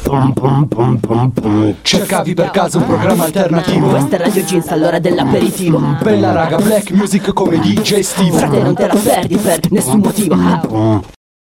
Cercavi per caso un programma alternativo? Questa è Radio Jeans all'ora dell'aperitivo. Bella raga, black music come DJ Steve. Frate, non te la perdi per nessun motivo.